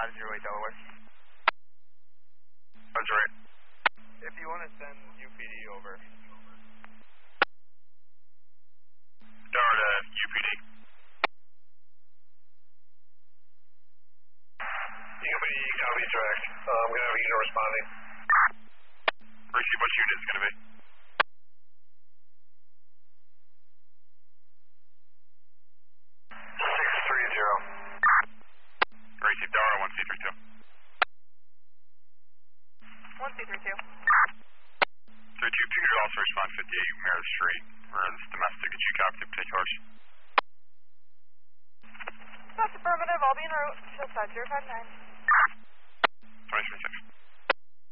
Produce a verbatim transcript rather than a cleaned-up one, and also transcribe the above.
five zero eight Delaware. That's right. If you want to send U P D over. Tower to U P D. U P D, copy track. Uh, I'm going to have a unit responding. Receive, what unit is going to be? six three zero. Receive, Tower one C three two. one C three two. three two, you could also respond fifty-eight Merritt Street. We're in this domestic. Did you copy the particulars? That's affirmative. I'll be en route to five zero five nine. twenty twenty-six.